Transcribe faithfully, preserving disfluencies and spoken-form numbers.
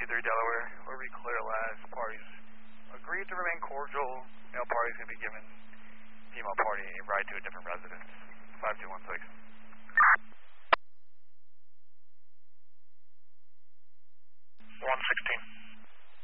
two three Delaware. Where we clear last, parties agreed to remain cordial. Male parties going to be given female party a ride to a different residence. five two one six.